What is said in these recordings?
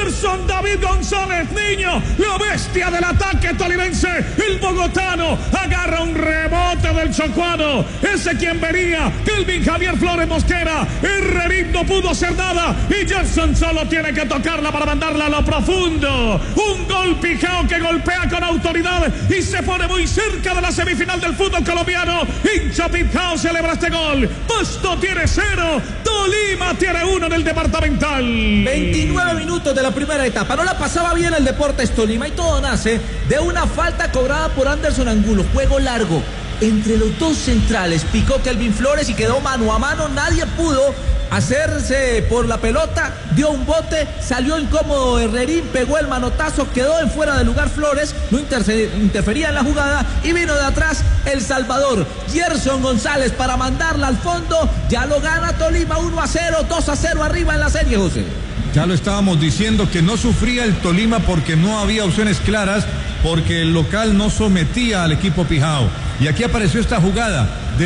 Gerson David González Niño, la bestia del ataque tolimense. El bogotano agarra un rebote del chocuano. Ese quien venía, Kelvin Javier Flores Mosquera. Herrerín no pudo hacer nada y Gerson solo tiene que tocarla para mandarla a lo profundo. Un gol Pijao que golpea con autoridad y se pone muy cerca de la semifinal del fútbol colombiano. Hincha Pijao celebra este gol. Pasto tiene 0, Tolima tiene 1 en el departamental. 29 minutos de la primera etapa. No la pasaba bien el Deportes Tolima y todo nace de una falta cobrada por Anderson Angulo. Juego largo entre los dos centrales. Picó Kelvin Flores y quedó mano a mano. Nadie pudo hacerse por la pelota, dio un bote, salió incómodo Herrerín, pegó el manotazo, quedó en fuera de lugar Flores, no interfería en la jugada y vino de atrás El Salvador, Gerson González para mandarla al fondo. Ya lo gana Tolima 1-0, 2-0 arriba en la serie, José. Ya lo estábamos diciendo que no sufría el Tolima porque no había opciones claras, porque el local no sometía al equipo Pijao. Y aquí apareció esta jugada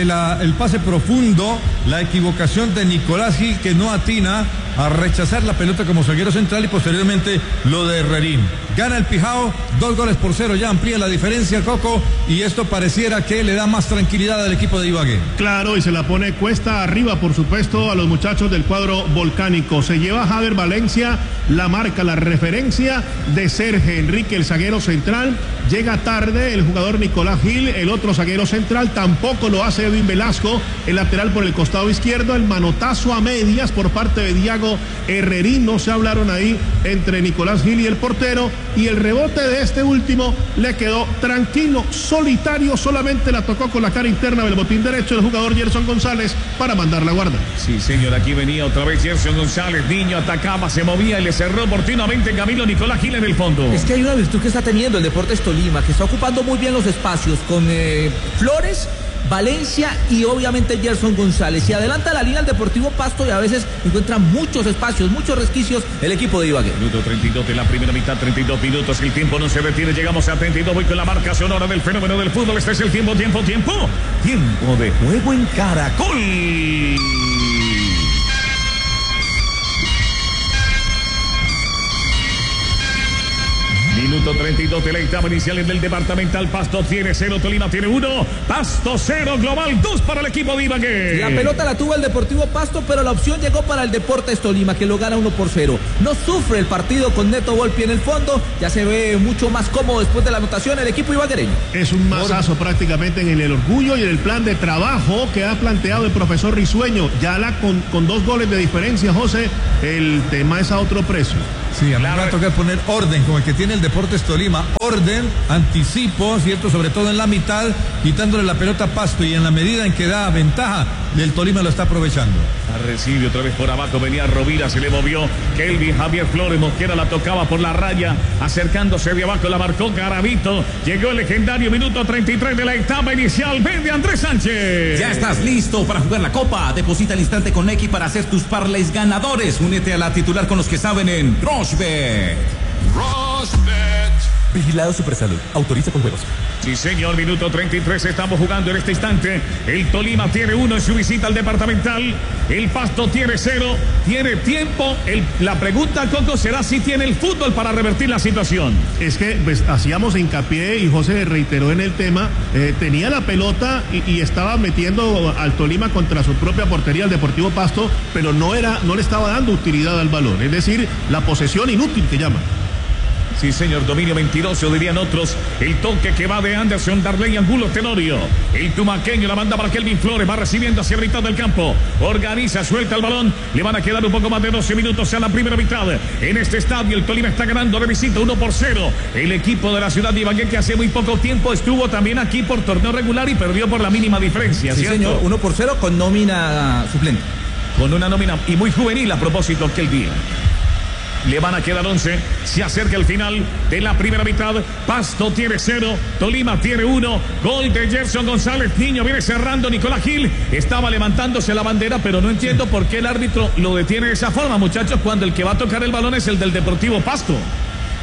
el pase profundo, la equivocación de Nicolás Gil que no atina a rechazar la pelota como zaguero central y posteriormente lo de Herrerín. Gana el Pijao, 2-0, ya amplía la diferencia, Coco, y esto pareciera que le da más tranquilidad al equipo de Ibagué. Claro, y se la pone cuesta arriba, por supuesto, a los muchachos del cuadro volcánico. Se lleva Javier Valencia, la marca, la referencia de Sergio Enrique, el zaguero central. Llega tarde el jugador Nicolás Gil, el otro zaguero central, tampoco lo hace Edwin Velasco, el lateral por el costado izquierdo. El manotazo a medias por parte de Diago Herrerín, no se hablaron ahí entre Nicolás Gil y el portero, y el rebote de este último le quedó tranquilo, solitario, solamente la tocó con la cara interna del botín derecho el jugador Gerson González para mandar la guarda. Sí, señor, aquí venía otra vez Gerson González Niño, atacaba, se movía y le cerró oportunamente en camino Nicolás Gil en el fondo. Es que hay una virtud que está teniendo el Deportes Tolima, que está ocupando muy bien los espacios con Flores, Valencia y obviamente Gerson González. Y adelanta la línea al Deportivo Pasto y a veces encuentra muchos espacios, muchos resquicios el equipo de Ibagué. Minuto 32 de la primera mitad, 32 minutos, el tiempo no se detiene, llegamos a 32, voy con la marca sonora del fenómeno del fútbol. Este es el tiempo de juego en Caracol. Minuto 32 de la etapa inicial en el departamental. Pasto tiene 0, Tolima tiene 1. Pasto 0, global 2 para el equipo de Ibagué. La pelota la tuvo el Deportivo Pasto, pero la opción llegó para el Deportes Tolima, que lo gana 1-0. No sufre el partido con Neto Volpi en el fondo. Ya se ve mucho más cómodo después de la anotación el equipo ibaguereño. Es un masazo prácticamente en el orgullo y en el plan de trabajo que ha planteado el profesor Risueño. Ya con 2 goles de diferencia, José, el tema es a otro precio. Sí, a mí me va a tocar poner orden, como el que tiene el Deportes Tolima. Orden, anticipo, ¿cierto? Sobre todo en la mitad, quitándole la pelota a Pasto, y en la medida en que da ventaja, el Tolima lo está aprovechando. Recibe otra vez por abajo, venía Rovira, se le movió Kelvin Javier Flores Mosquera, la tocaba por la raya, acercándose de abajo, la marcó Garavito. Llegó el legendario minuto 33 de la etapa inicial. Vende Andrés Sánchez. Ya estás listo para jugar la Copa. Deposita al instante con X para hacer tus parlays ganadores. Únete a la titular con los que saben en Rushbet. Vigilado Supersalud. Autoriza con juegos. Sí, señor, minuto 33. Estamos jugando en este instante. El Tolima tiene 1 en su visita al departamental. El Pasto tiene 0. Tiene tiempo. La pregunta, Coco, será si tiene el fútbol para revertir la situación. Es que pues, hacíamos hincapié y José reiteró en el tema. Tenía la pelota y estaba metiendo al Tolima contra su propia portería, el Deportivo Pasto, pero no le estaba dando utilidad al balón. Es decir, la posesión inútil que llama. Sí, señor, dominio mentiroso, dirían otros. El toque que va de Anderson, Darley, Angulo, Tenorio. El tumaqueño la manda para Kelvin Flores, va recibiendo hacia la mitad del campo. Organiza, suelta el balón. Le van a quedar un poco más de 12 minutos a la primera mitad. En este estadio, el Tolima está ganando de visita 1-0. El equipo de la ciudad de Ibagué, que hace muy poco tiempo estuvo también aquí por torneo regular y perdió por la mínima diferencia, sí, ¿cierto? Señor, 1-0 con nómina suplente. Con una nómina y muy juvenil a propósito aquel día. Le van a quedar 11. Se acerca el final de la primera mitad. Pasto tiene 0. Tolima tiene 1. Gol de Gerson González Niño. Viene cerrando Nicolás Gil. Estaba levantándose la bandera, pero no entiendo por qué el árbitro lo detiene de esa forma, muchachos, cuando el que va a tocar el balón es el del Deportivo Pasto.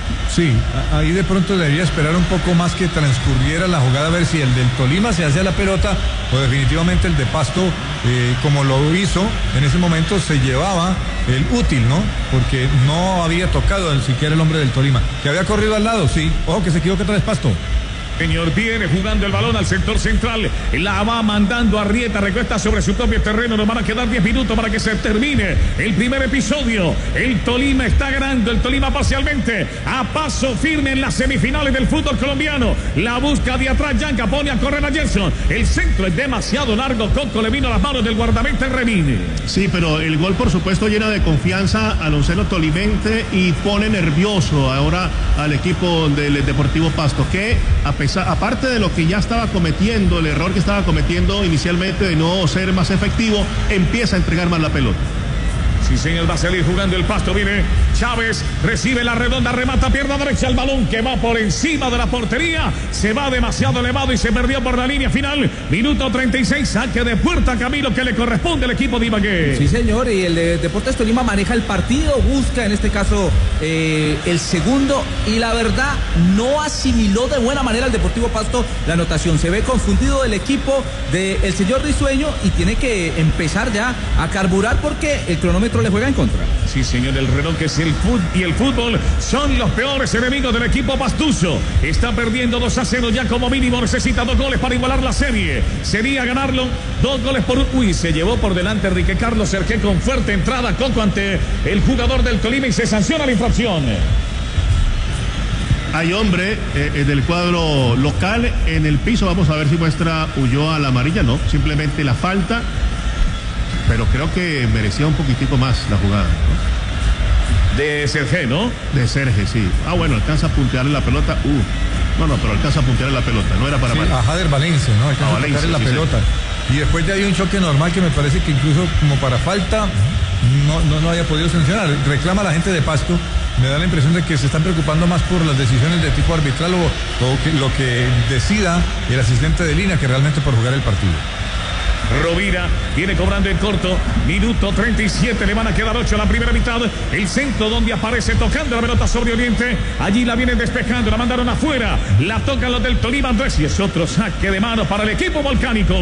Sí, ahí de pronto debería esperar un poco más que transcurriera la jugada, a ver si el del Tolima se hace a la pelota o definitivamente el de Pasto, como lo hizo en ese momento, se llevaba el útil, ¿no? Porque no había tocado ni siquiera el hombre del Tolima, que había corrido al lado, sí. Ojo que se equivoca otra vez Pasto. Señor, viene jugando el balón al sector central, la va mandando a Arrieta, recuesta sobre su propio terreno, nos van a quedar 10 minutos para que se termine el primer episodio. El Tolima está ganando, el Tolima parcialmente, a paso firme en las semifinales del fútbol colombiano. La busca de atrás, Yanka pone a correr a Gerson, el centro es demasiado largo, Coco le vino a las manos del guardameta Remini. Sí, pero el gol por supuesto llena de confianza al onceno tolimense y pone nervioso ahora al equipo del Deportivo Pasto, que aparte de lo que ya estaba cometiendo, el error que estaba cometiendo inicialmente de no ser más efectivo, empieza a entregar más la pelota. Sí, señor, va a salir jugando el Pasto, viene Chávez, recibe la redonda, remata, pierna derecha, el balón que va por encima de la portería, se va demasiado elevado y se perdió por la línea final. Minuto 36, saque de puerta, Camilo, que le corresponde al equipo de Ibagué. Sí, señor, y el Deportes Tolima maneja el partido, busca en este caso el segundo, y la verdad no asimiló de buena manera el Deportivo Pasto la anotación. Se ve confundido el equipo del señor Risueño y tiene que empezar ya a carburar porque el cronómetro le juega en contra. Sí, señor, el reloj que es el fútbol son los peores enemigos del equipo pastuso. Está perdiendo 2-0 ya, como mínimo necesita 2 goles para igualar la serie. Sería ganarlo 2 goles por... Uy, se llevó por delante Enrique Carlos Cerqué con fuerte entrada, Coco, ante el jugador del Tolima y se sanciona la infracción. Hay hombre del cuadro local en el piso, vamos a ver si muestra Ulloa la amarilla, no, simplemente la falta. Pero creo que merecía un poquitico más la jugada, ¿no? De Sergé, ¿no? De Sergé, sí. Ah, bueno, alcanza a puntearle la pelota. No, pero alcanza a puntearle la pelota. No era para sí, a Jader Valencia, ¿no? Alcanza a puntearle la pelota. Sí. Y después ya hay un choque normal que me parece que incluso como para falta no haya podido sancionar. Reclama la gente de Pasto. Me da la impresión de que se están preocupando más por las decisiones de tipo arbitral o lo que decida el asistente de línea que realmente por jugar el partido. Rovira viene cobrando en corto, minuto 37, le van a quedar 8 a la primera mitad. El centro donde aparece tocando la pelota sobre Oriente, allí la vienen despejando, la mandaron afuera, la tocan los del Tolima Andrés y es otro saque de mano para el equipo volcánico.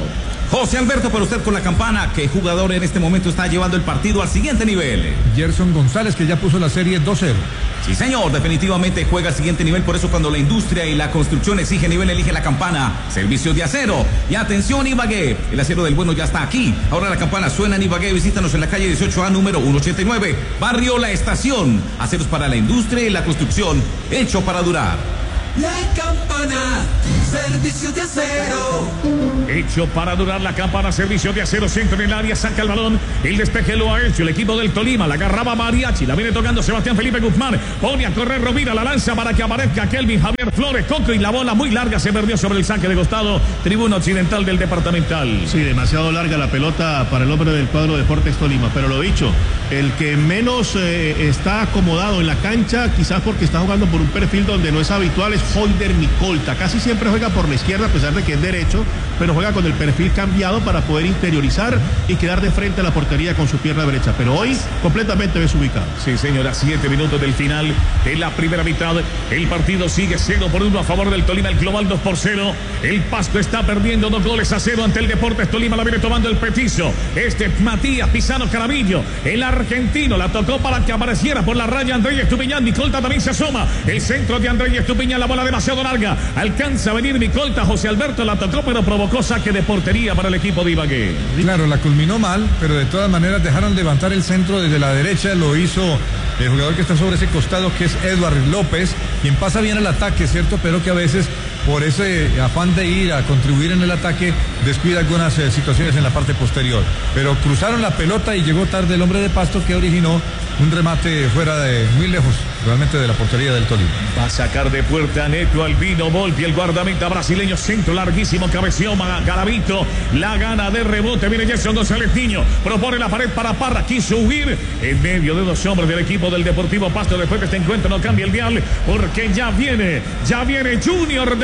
José Alberto, para usted con la campana, ¿qué jugador en este momento está llevando el partido al siguiente nivel? Gerson González, que ya puso la serie 2-0. Sí, señor, definitivamente juega al siguiente nivel, por eso cuando la industria y la construcción exige nivel, elige la campana. Servicio de acero. Y atención, Ibagué, el acero del bueno ya está aquí. Ahora la campana suena en Ibagué, visítanos en la calle 18A, número 189, barrio La Estación. Aceros para la industria y la construcción, hecho para durar. La campana, servicio de acero. Hecho para durar, la campana, servicio de acero, centro en el área, saca el balón, el despeje lo ha hecho el equipo del Tolima, la agarraba Mariachi, la viene tocando Sebastián Felipe Guzmán, pone a correr Rovira, la lanza para que aparezca Kelvin Javier Flores, Coco, y la bola muy larga se perdió sobre el saque de costado, tribuna occidental del departamental. Sí, demasiado larga la pelota para el hombre del cuadro Deportes Tolima, pero lo dicho, el que menos está acomodado en la cancha, quizás porque está jugando por un perfil donde no es habitual, es Holder Micolta. Casi siempre juega por la izquierda a pesar de que es derecho, pero juega con el perfil cambiado para poder interiorizar y quedar de frente a la portería con su pierna derecha, pero hoy completamente desubicado. Sí, señora, 7 minutos del final de la primera mitad, el partido sigue 0-1 a favor del Tolima, el global 2-0, el Pasto está perdiendo 2-0 ante el Deportes Tolima, la viene tomando el petizo, Matías Pisano Carabillo, el argentino, la tocó para que apareciera por la raya Andrés Estupiñán, Micolta también se asoma, el centro de Andrés Estupiñán, la bola demasiado larga, alcanza a venir Micolta, José Alberto la tocó pero provocó saque de portería para el equipo de Ibagué. Claro, la culminó mal, pero de todas maneras dejaron levantar el centro desde la derecha, lo hizo el jugador que está sobre ese costado, que es Eduard López, quien pasa bien al ataque, ¿cierto? Pero que a veces por ese afán de ir a contribuir en el ataque descuida algunas situaciones en la parte posterior, pero cruzaron la pelota y llegó tarde el hombre de Pasto, que originó un remate fuera de muy lejos realmente de la portería del Tolima. Va a sacar de puerta Neto Albino Volpi, el guardameta brasileño, centro larguísimo, cabeció Garavito, la gana de rebote, viene Gerson González Niño, propone la pared para Parra, quiso huir en medio de 2 hombres del equipo del Deportivo Pasto. Después de este encuentro no cambia el dial porque ya viene Junior de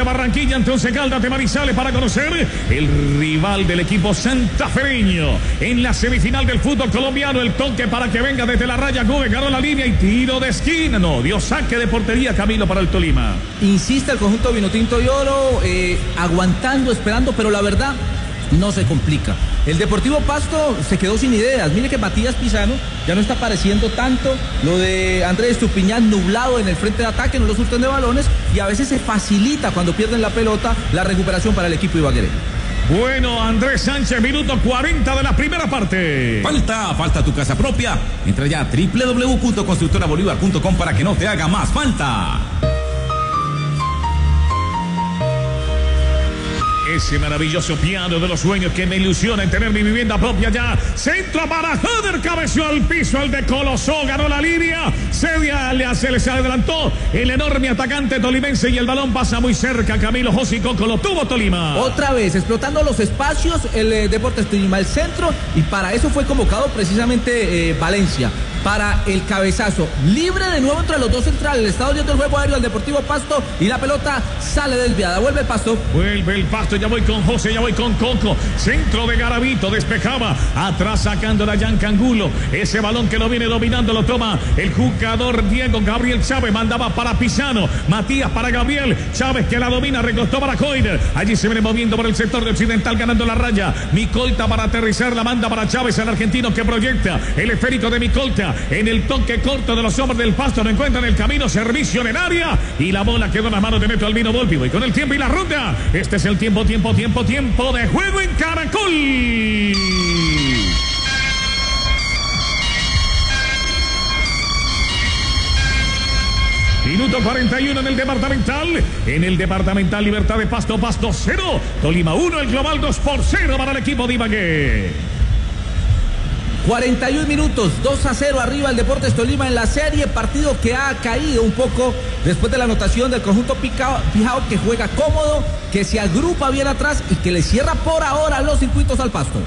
Barranquilla ante Once Caldas de Manizales para conocer el rival del equipo santafereño en la semifinal del fútbol colombiano. El toque para que venga desde la raya. Gómez ganó la línea y tiro de esquina. No, dio saque de portería, Camilo, para el Tolima. Insiste el conjunto vinotinto y oro, aguantando, esperando, pero la verdad no se complica. El Deportivo Pasto se quedó sin ideas. Mire que Matías Pisano ya no está apareciendo tanto. Lo de Andrés Estupiñán nublado en el frente de ataque, no lo surten de balones y a veces se facilita cuando pierden la pelota la recuperación para el equipo ibaguereño. Bueno, Andrés Sánchez, minuto 40 de la primera parte. Falta tu casa propia. Entra ya a www.constructorabolívar.com para que no te haga más falta. Ese maravilloso piano de los sueños que me ilusiona en tener mi vivienda propia ya. Centro para Jader, cabeció al piso, el de Colosó, ganó la línea. Se les adelantó el enorme atacante tolimense y el balón pasa muy cerca. Camilo José y Coco lo tuvo Tolima. Otra vez, explotando los espacios el Deportes Tolima, el centro, y para eso fue convocado precisamente Valencia. Para el cabezazo, libre de nuevo entre los dos centrales. El estado yendo el juego aéreo al Deportivo Pasto y la pelota sale desviada. Vuelve el Pasto. Vuelve el Pasto, ya voy con José, ya voy con Coco. Centro de Garavito, despejaba. Atrás sacando la Yanca Angulo. Ese balón que lo viene dominando lo toma el jugador Diego Gabriel Chávez. Mandaba para Pisano. Matías para Gabriel. Chávez que la domina, recostó para Coiner. Allí se viene moviendo por el sector de Occidental ganando la raya. Micolta para aterrizar, la manda para Chávez, el argentino que proyecta. El esférico de Micolta. En el toque corto de los hombres del Pasto no encuentran el camino, servicio en el área y la bola quedó en las manos de Neto Albino Volpi. Y con el tiempo y la ronda, este es el tiempo de juego en Caracol. Minuto 41 en el departamental. En el departamental Libertad de Pasto 0. Tolima 1, el global 2-0 para el equipo de Ibagué. 41 minutos, 2-0 arriba el Deportes Tolima en la serie, partido que ha caído un poco después de la anotación del conjunto Pijao, que juega cómodo, que se agrupa bien atrás y que le cierra por ahora los circuitos al Pasto.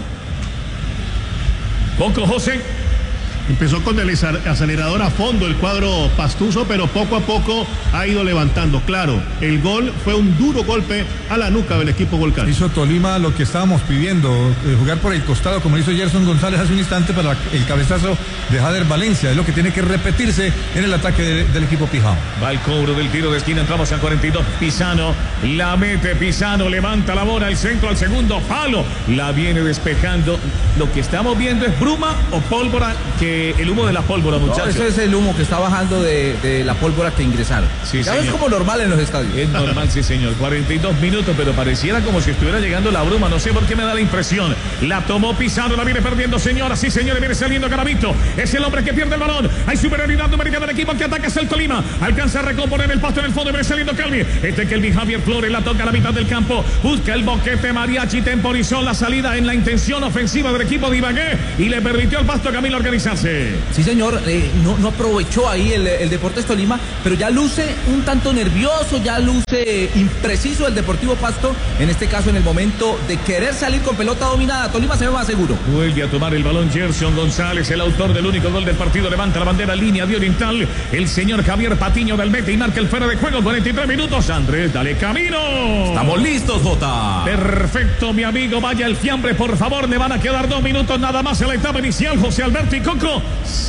Poco, José. Empezó con el acelerador a fondo el cuadro pastuso, pero poco a poco ha ido levantando. Claro, el gol fue un duro golpe a la nuca del equipo volcán. Hizo Tolima lo que estábamos pidiendo, jugar por el costado como hizo Gerson González hace un instante para el cabezazo de Jader Valencia. Es lo que tiene que repetirse en el ataque del equipo Pijao. Va el cobro del tiro de esquina, entramos a 42. Pisano, la mete Pisano, levanta la bola, el centro al segundo palo, la viene despejando. Lo que estamos viendo es bruma o pólvora, que el humo de la pólvora, muchachos. No, ese es el humo que está bajando de la pólvora que ingresaron. Sí, ya es como normal en los estadios. Es normal, sí, señor. 42 minutos, pero pareciera como si estuviera llegando la bruma. No sé por qué me da la impresión. La tomó Pisano, la viene perdiendo, señora. Sí, señores, viene saliendo Garavito. Es el hombre que pierde el balón. Hay superioridad numérica del equipo que ataca hacia el Tolima. Alcanza a recomponer el Pasto en el fondo. Viene saliendo Kelvin. Kelvin Javier Flores la toca a la mitad del campo. Busca el boquete. Mariachi temporizó la salida en la intención ofensiva del equipo de Ibagué y le permitió al Pasto Camilo organizarse. Sí, señor, no aprovechó ahí el Deportes Tolima, pero ya luce un tanto nervioso, ya luce impreciso el Deportivo Pasto, en este caso en el momento de querer salir con pelota dominada. Tolima se ve más seguro. Vuelve a tomar el balón Gerson González, el autor del único gol del partido, levanta la bandera, línea de Oriental, el señor Javier Patiño del Mete y marca el fuera de juego, 43 minutos. Andrés, dale camino. Estamos listos, Jota. Perfecto, mi amigo, vaya el fiambre, por favor, le van a quedar 2 minutos nada más en la etapa inicial. José Alberto y Coco,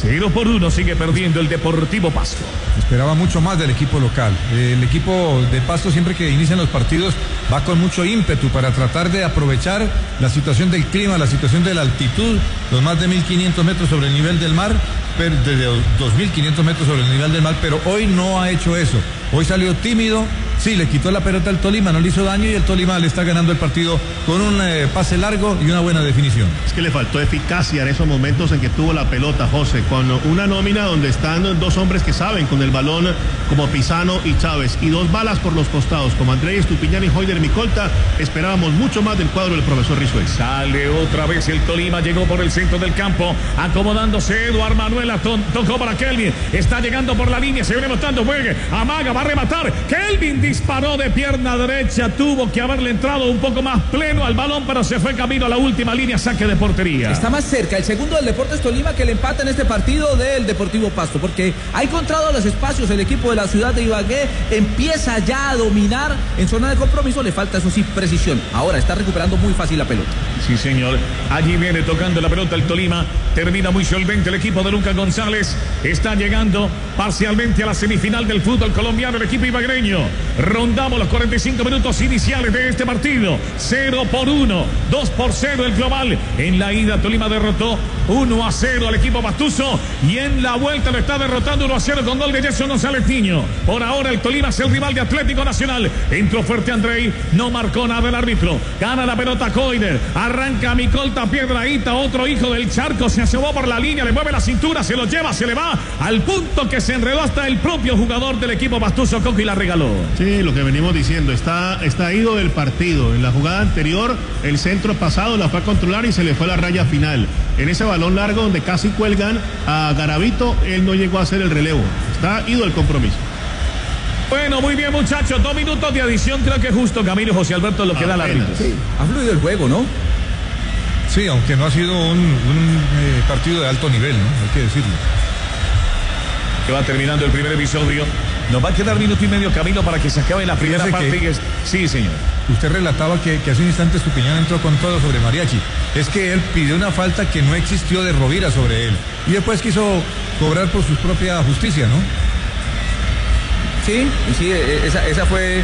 0-1 sigue perdiendo el Deportivo Pasto. Esperaba mucho más del equipo local. El equipo de Pasto siempre que inician los partidos va con mucho ímpetu para tratar de aprovechar la situación del clima, la situación de la altitud, los más de 1.500 metros sobre el nivel del mar, desde 2.500 metros sobre el nivel del mar, pero hoy no ha hecho eso. Hoy salió tímido, sí, le quitó la pelota al Tolima, no le hizo daño y el Tolima le está ganando el partido con un pase largo y una buena definición. Es que le faltó eficacia en esos momentos en que tuvo la pelota, José, con una nómina donde están 2 hombres que saben con el balón, como Pisano y Chávez, y 2 balas por los costados, como Andrés Estupiñán y Joyder Micolta. Esperábamos mucho más del cuadro del profesor Rizuel. Sale otra vez el Tolima, llegó por el centro del campo, acomodándose Eduard Manuela, tocó para Kelvin, está llegando por la línea, se viene botando, juegue, amaga, va a rematar, Kelvin disparó de pierna derecha, tuvo que haberle entrado un poco más pleno al balón, pero se fue camino a la última línea, saque de portería. Está más cerca el segundo del Deportes Tolima que el empate en este partido del Deportivo Pasto, porque ha encontrado los espacios el equipo de la ciudad de Ibagué, empieza ya a dominar en zona de compromiso, le falta eso sí precisión, ahora está recuperando muy fácil la pelota. Sí, señor, allí viene tocando la pelota el Tolima, termina muy solvente el equipo de Lucas González, está llegando parcialmente a la semifinal del fútbol colombiano el equipo ibaguereño. Rondamos los 45 minutos iniciales de este partido, 0-1, 2-0 el global. En la ida Tolima derrotó 1-0 al equipo Pastuso y en la vuelta lo está derrotando 1-0 con gol de Gerson González Niño. Por ahora el Tolima es el rival de Atlético Nacional. Entró fuerte Andrei, no marcó nada el árbitro. Gana la pelota Coider, arranca Micolta Piedrahita, otro hijo del charco, se asomó por la línea, le mueve la cintura, se lo lleva, se le va al punto que se enredó hasta el propio jugador del equipo Pastuso, Coco, y la regaló. Sí, lo que venimos diciendo, está ido del partido. En la jugada anterior, el centro pasado la fue a controlar y se le fue a la raya final. En ese balón largo donde casi cuelgan a Garavito, él no llegó a hacer el relevo. Está ido el compromiso. Bueno, muy bien, muchachos, 2 minutos de adición, creo que es justo, Camilo José Alberto, lo que da la rita. Sí, ha fluido el juego, ¿no? Sí, aunque no ha sido un partido de alto nivel, ¿no? Hay que decirlo. Que va terminando el primer episodio. Nos va a quedar minuto y medio, Camilo, para que se acabe la primera parte. Sí, señor. Usted relataba que hace un instante Estupiñán entró con todo sobre Mariachi. Es que él pidió una falta que no existió de Rovira sobre él. Y después quiso cobrar por su propia justicia, ¿no? Sí, esa fue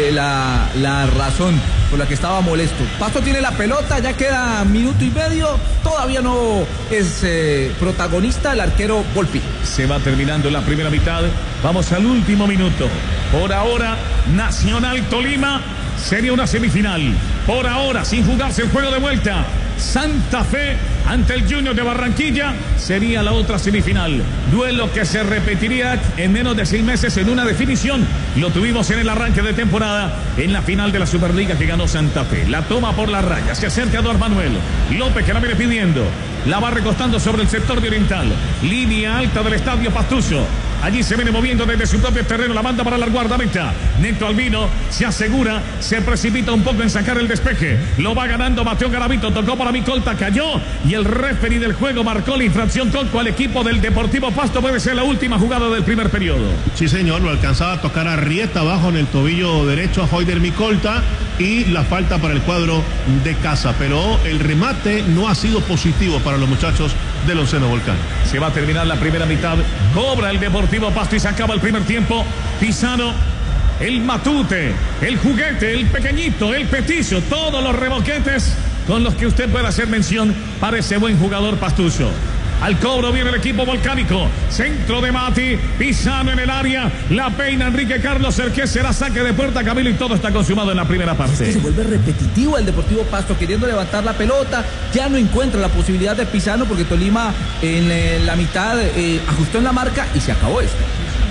la razón por la que estaba molesto. Pasto tiene la pelota, ya queda minuto y medio, todavía no es protagonista el arquero Volpi. Se va terminando la primera mitad, vamos al último minuto. Por ahora, Nacional Tolima sería una semifinal. Por ahora, sin jugarse el juego de vuelta, Santa Fe ante el Junior de Barranquilla sería la otra semifinal. Duelo que se repetiría en menos de 6 meses en una definición. Lo tuvimos en el arranque de temporada en la final de la Superliga que ganó Santa Fe. La toma por la raya, se acerca a Eduardo Manuel López, que la viene pidiendo. La va recostando sobre el sector de Oriental. Línea alta del estadio Pastuso. Allí se viene moviendo desde su propio terreno, la manda para la guardameta. Neto Albino se asegura, se precipita un poco en sacar el despeje. Lo va ganando Mateo Garavito, tocó para Micolta, cayó y el referee del juego marcó la infracción Coco al equipo del Deportivo Pasto. Puede ser la última jugada del primer periodo. Sí, señor, lo alcanzaba a tocar a Rieta abajo en el tobillo derecho a Joider Micolta y la falta para el cuadro de casa. Pero el remate no ha sido positivo para los muchachos del Onceno Volcán. Se va a terminar la primera mitad, cobra el Deportivo Pasto y se acaba el primer tiempo. Pisano, el matute, el juguete, el pequeñito, el petizo, todos los remoquetes con los que usted pueda hacer mención para ese buen jugador pastuso. Al cobro viene el equipo volcánico. Centro de Mati, Pisano en el área, la peina Enrique Carlos Cerqués, será saque de puerta, Camilo, y todo está consumado en la primera parte. Es que se vuelve repetitivo el Deportivo Pasto queriendo levantar la pelota, ya no encuentra la posibilidad de Pisano porque Tolima en la mitad ajustó en la marca y se acabó esto.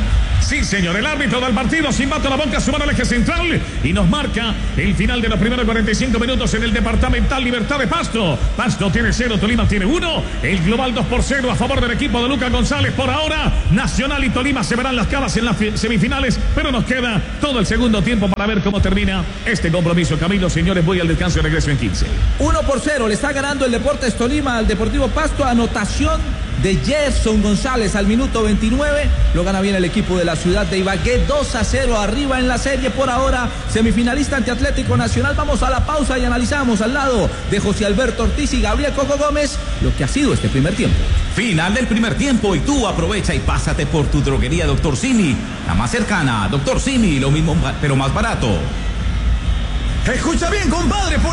Sí, señor, el árbitro del partido sin bato la boca, su mano al eje central y nos marca el final de los primeros 45 minutos en el departamental Libertad de Pasto. Pasto tiene 0, Tolima tiene 1. El global 2-0 a favor del equipo de Lucas González. Por ahora, Nacional y Tolima se verán las caras en las semifinales, pero nos queda todo el segundo tiempo para ver cómo termina este compromiso. Camilo, señores, voy al descanso y regreso en 15. 1-0, le está ganando el Deportes Tolima al Deportivo Pasto, anotación de Gerson González al minuto 29, lo gana bien el equipo de la ciudad de Ibagué, 2-0 arriba en la serie por ahora, semifinalista ante Atlético Nacional. Vamos a la pausa y analizamos al lado de José Alberto Ortiz y Gabriel Coco Gómez lo que ha sido este primer tiempo. Final del primer tiempo y tú aprovecha y pásate por tu droguería Dr. Simi, la más cercana. Dr. Simi, lo mismo pero más barato. Escucha bien, compadre.